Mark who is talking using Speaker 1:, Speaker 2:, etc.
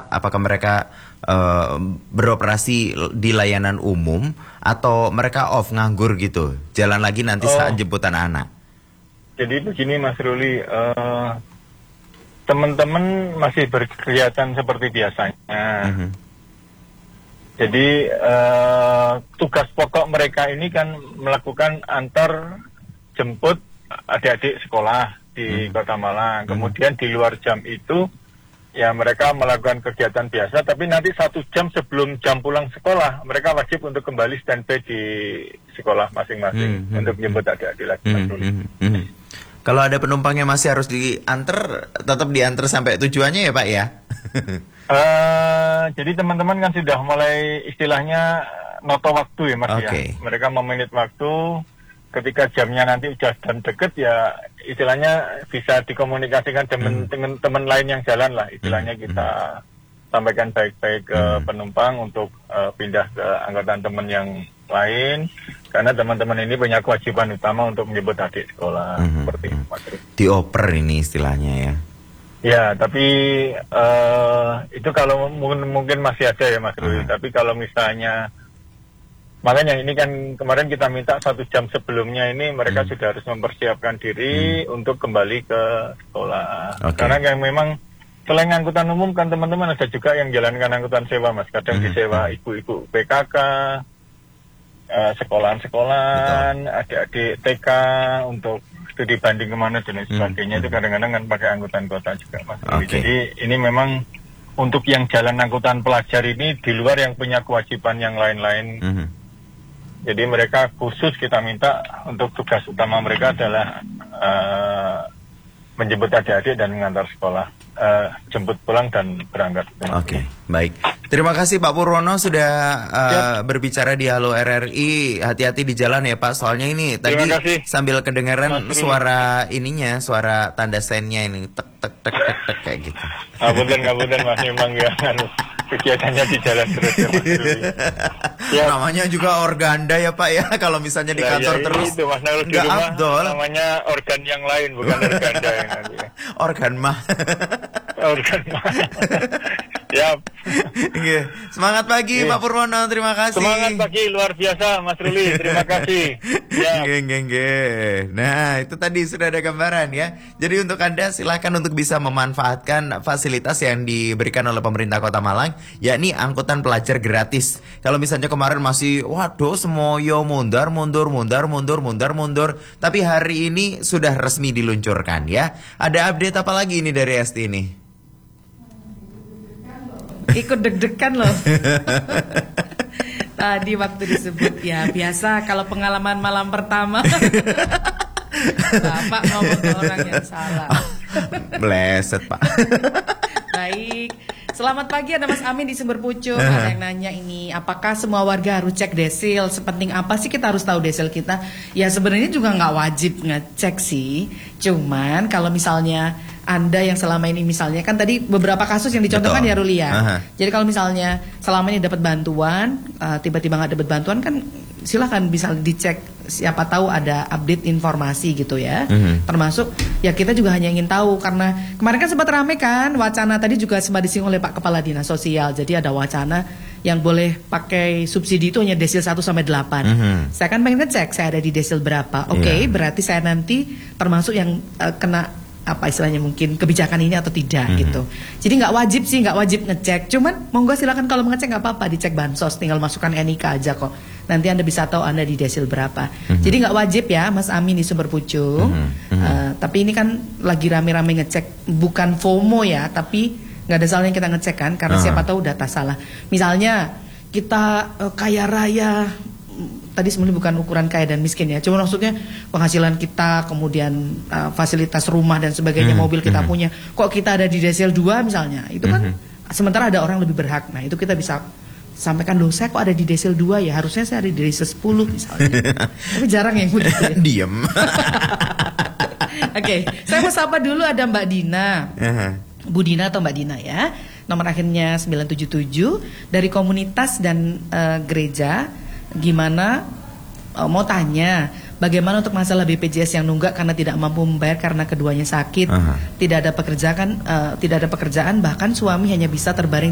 Speaker 1: Pak? Apakah mereka beroperasi di layanan umum atau mereka off nganggur gitu? Jalan lagi nanti saat jemputan anak.
Speaker 2: Jadi begini Mas Ruli, teman-teman masih berkegiatan seperti biasanya. Jadi tugas pokok mereka ini kan melakukan antar jemput adik-adik sekolah di Kota Malang. Kemudian di luar jam itu ya mereka melakukan kegiatan biasa, tapi nanti 1 jam sebelum jam pulang sekolah mereka wajib untuk kembali standby di sekolah masing-masing untuk menjemput adik-adik lagi.
Speaker 1: Kalau ada penumpang yang masih harus diantar, tetap diantar sampai tujuannya ya Pak ya?
Speaker 2: Jadi teman-teman kan sudah mulai istilahnya noto waktu ya Mas ya. Mereka memenit waktu ketika jamnya nanti udah dan deket ya istilahnya bisa dikomunikasikan dengan teman lain yang jalan lah. Istilahnya kita sampaikan baik-baik ke penumpang untuk pindah ke angkutan teman yang lain. Karena teman-teman ini punya kewajiban utama untuk menjemput adik sekolah seperti itu.
Speaker 1: Dioper ini istilahnya ya.
Speaker 2: Ya, tapi itu kalau mungkin masih ada ya Mas Rui. Tapi kalau misalnya, makanya ini kan kemarin kita minta 1 jam sebelumnya ini mereka sudah harus mempersiapkan diri untuk kembali ke sekolah. Karena yang memang selain angkutan umum kan teman-teman ada juga yang jalankan angkutan sewa Mas. Kadang disewa ibu-ibu PKK, sekolahan-sekolahan, adik-adik TK untuk studi banding kemana dan lain sebagainya itu kadang-kadang kan pakai angkutan kota juga Mas. Jadi ini memang untuk yang jalan angkutan pelajar ini di luar yang punya kewajiban yang lain-lain. Jadi mereka khusus kita minta untuk tugas utama mereka adalah menjemput adik-adik dan mengantar sekolah, jemput pulang dan berangkat.
Speaker 1: Baik. Terima kasih Pak Purwono sudah berbicara di Halo RRI. Hati-hati di jalan ya Pak. Soalnya ini tadi sambil kedengaran suara ininya, suara tanda sennya ini tek tek tek tek tek kayak gitu.
Speaker 2: Ngapunten Mas, memang ya kegiatannya di jalan terus ya Mas.
Speaker 1: Namanya juga organda ya Pak ya. Kalau misalnya di kantor terus
Speaker 2: itu Mas, di rumah namanya organ yang lain bukan organda yang nanti.
Speaker 1: Organ mah.
Speaker 2: Siap.
Speaker 1: Semangat pagi Pak Purwono, terima kasih.
Speaker 2: Semangat pagi luar biasa Mas Ruli, terima kasih.
Speaker 1: Nah itu tadi sudah ada gambaran ya. Jadi untuk Anda silahkan untuk bisa memanfaatkan fasilitas yang diberikan oleh pemerintah Kota Malang, yakni angkutan pelajar gratis. Kalau misalnya kemarin masih waduh semoyo mundur, tapi hari ini sudah resmi diluncurkan ya. Ada update apa lagi ini dari Esti ini?
Speaker 3: Ikut deg-degan loh. Tadi waktu disebut ya biasa kalau pengalaman malam pertama Bapak ngomong ke orang yang salah.
Speaker 1: Bleset Pak.
Speaker 3: Baik. Selamat pagi, ada Mas Amin di Sumber Pucuk. Ada yang nanya ini, apakah semua warga harus cek desil? Sepenting apa sih kita harus tahu desil kita? Ya sebenarnya juga nggak wajib ngecek sih. Cuman kalau misalnya Anda yang selama ini misalnya kan tadi beberapa kasus yang dicontohkan ya Ruli ya. Jadi kalau misalnya selama ini dapat bantuan, tiba-tiba nggak dapat bantuan kan silakan bisa dicek, siapa tahu ada update informasi gitu ya. Termasuk ya kita juga hanya ingin tahu karena kemarin kan sempat rame kan wacana tadi juga sempat disinggung oleh Pak Kepala Dinas Sosial. Jadi ada wacana yang boleh pakai subsidi itu hanya desil 1 sampai 8. Saya kan pengen ngecek saya ada di desil berapa. Berarti saya nanti termasuk yang kena apa istilahnya mungkin kebijakan ini atau tidak gitu. Jadi nggak wajib ngecek. Cuman monggo silakan kalau mengecek nggak apa-apa, dicek bansos, tinggal masukkan NIK aja kok. Nanti Anda bisa tahu Anda di desil berapa. Jadi nggak wajib ya Mas Amin di Sumber Pucuk. Tapi ini kan lagi rame-rame ngecek, bukan FOMO ya, tapi nggak ada salahnya kita ngecek kan, karena siapa tahu data salah. Misalnya kita kaya raya, tadi sebenarnya bukan ukuran kaya dan miskin ya, cuma maksudnya penghasilan kita, kemudian fasilitas rumah dan sebagainya, mobil kita punya, kok kita ada di desil 2 misalnya, itu kan sementara ada orang lebih berhak. Nah itu kita bisa sampaikan, loh saya kok ada di desil 2 ya, harusnya saya ada di desil 10 misalnya. Tapi jarang yang begitu ya.
Speaker 1: Diem.
Speaker 3: Oke, saya mau sapa dulu ada Mbak Dina. Bu Dina atau Mbak Dina ya, nomor akhirnya 977 dari komunitas dan gereja. Gimana mau tanya bagaimana untuk masalah BPJS yang nunggak karena tidak mampu membayar karena keduanya sakit, tidak ada pekerjaan, bahkan suami hanya bisa terbaring